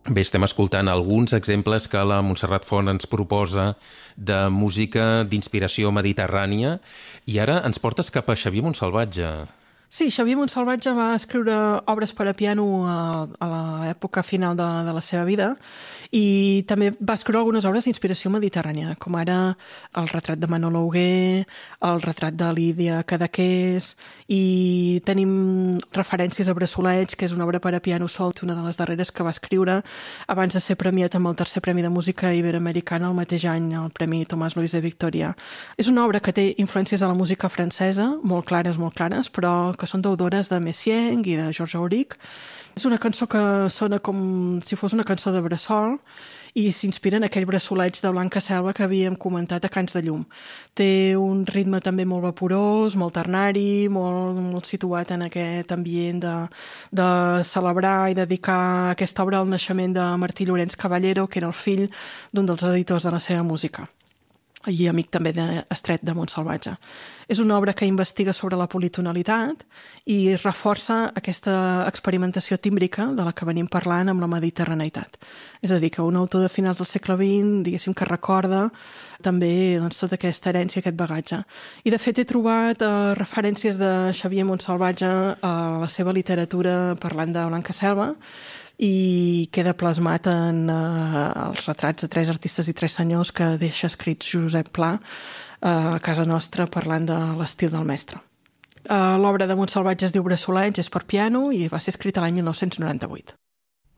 Bé, estem escoltant alguns exemples que la Montserrat Font ens proposa de música d'inspiració mediterrània i ara ens portes cap a Xavier Montsalvatge. Sí, Xavier Montsalvatge va escriure obres per a piano a l'època final de la seva vida i també va escriure algunes obres d'inspiració mediterrània, com ara el retrat de Manolo Hugué, el retrat de Lídia Cadaqués, i tenim referències a Bressoleig, que és una obra per a piano sol, una de les darreres que va escriure abans de ser premiat amb el tercer Premi de Música Iberoamericana el mateix any, el Premi Tomàs Luis de Victoria. És una obra que té influències de la música francesa, molt clares, però que són deudores de Messiaen i de Georges Auric. És una cançó que sona com si fos una cançó de bressol i s'inspira en aquell bressoleig de Blanca Selva que havíem comentat a Cants de Llum. Té un ritme també molt vaporós, molt ternari, molt situat en aquest ambient de celebrar i dedicar aquesta obra al naixement de Martí Llorenç Caballero, que era el fill d'un dels editors de la seva música i amic també estret de Montsalvatge. És una obra que investiga sobre la politonalitat i reforça aquesta experimentació tímbrica de la que venim parlant amb la mediterraneïtat. És a dir, que un autor de finals del segle XX, diguéssim que recorda també tota aquesta herència, aquest bagatge. I de fet he trobat referències de Xavier Montsalvatge a la seva literatura parlant de Blanca Selva, i queda plasmat en els retrats de 3 artistes i 3 senyors que deixa escrits Josep Pla a casa nostra parlant de l'estil del mestre. L'obra de Montsalvatge es diu Bressoleig, és per piano i va ser escrita l'any 1998.